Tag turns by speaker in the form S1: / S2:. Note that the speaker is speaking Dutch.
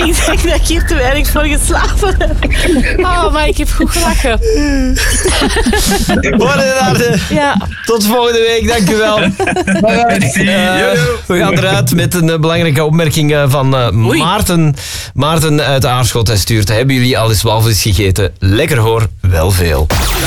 S1: Ik denk dat ik hier te weinig voor geslapen heb. Oh, maar ik heb goed gelachen. Ja.
S2: Tot volgende week, dankjewel. We gaan eruit met een belangrijke opmerking van Maarten. Maarten uit Aarschot. Hij stuurt: hebben jullie al eens walvis gegeten? Lekker hoor, wel veel.